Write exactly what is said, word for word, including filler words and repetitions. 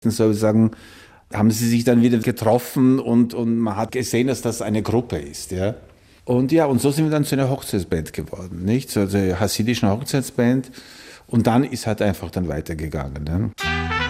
sozusagen haben sie sich dann wieder getroffen und, und man hat gesehen, dass das eine Gruppe ist. Ja. Und ja, und so sind wir dann zu einer Hochzeitsband geworden, nicht? So eine hasidische Hochzeitsband. Und dann ist halt einfach dann weitergegangen. Ne?